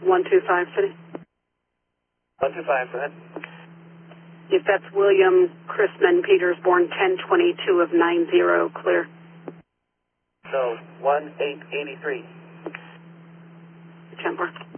125 City. 125, go ahead. If that's William Chrisman Petersborn, 1022 of 90, clear. So 1883. Temper.